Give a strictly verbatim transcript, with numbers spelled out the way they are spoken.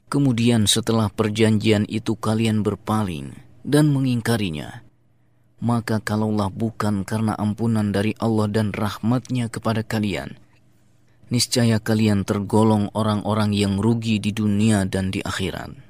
Kemudian setelah perjanjian itu kalian berpaling dan mengingkarinya, maka kalaulah bukan karena ampunan dari Allah dan rahmat-Nya kepada kalian, niscaya kalian tergolong orang-orang yang rugi di dunia dan di akhirat.